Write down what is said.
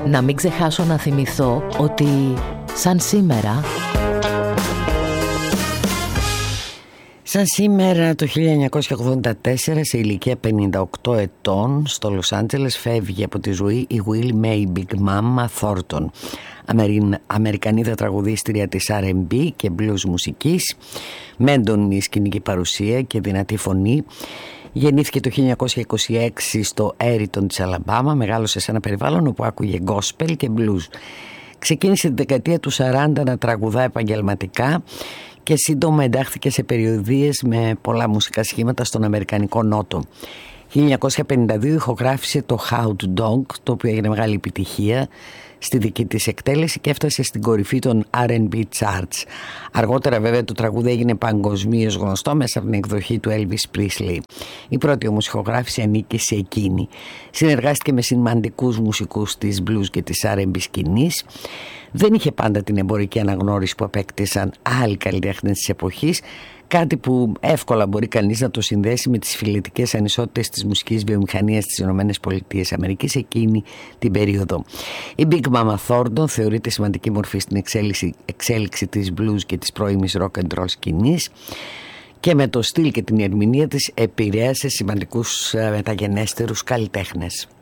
Να μην ξεχάσω να θυμηθώ ότι σαν σήμερα το 1984, σε ηλικία 58 ετών, στο Λος Άντζελες φεύγει από τη ζωή η Willie Mae Big Mama Thornton, Αμερικανίδα τραγουδίστρια της R&B και blues μουσικής, με έντονη σκηνική παρουσία και δυνατή φωνή. Γεννήθηκε το 1926 στο Έριτον της Αλαμπάμα, μεγάλωσε σε ένα περιβάλλον όπου άκουγε gospel και blues. Ξεκίνησε τη δεκαετία του 40 να τραγουδά επαγγελματικά και σύντομα εντάχθηκε σε περιοδίες με πολλά μουσικά σχήματα στον Αμερικανικό Νότο. 1952 ηχογράφησε το How to Dog, το οποίο έγινε μεγάλη επιτυχία στη δική της εκτέλεση και έφτασε στην κορυφή των R&B charts. Αργότερα βέβαια το τραγούδι έγινε παγκοσμίως γνωστό μέσα από την εκδοχή του Elvis Presley. Η πρώτη όμως ηχογράφηση ανήκει σε εκείνη. Συνεργάστηκε με σημαντικούς μουσικούς της blues και της R&B σκηνής. Δεν είχε πάντα την εμπορική αναγνώριση που απέκτησαν άλλοι καλλιτέχνες της εποχής, κάτι που εύκολα μπορεί κανείς να το συνδέσει με τις φιλετικές ανισότητες της μουσικής βιομηχανίας στις ΗΠΑ εκείνη την περίοδο. Η Big Mama Thornton θεωρείται σημαντική μορφή στην εξέλιξη της blues και της πρώιμης rock and roll σκηνής και με το στυλ και την ερμηνεία της επηρέασε σημαντικούς μεταγενέστερους καλλιτέχνες.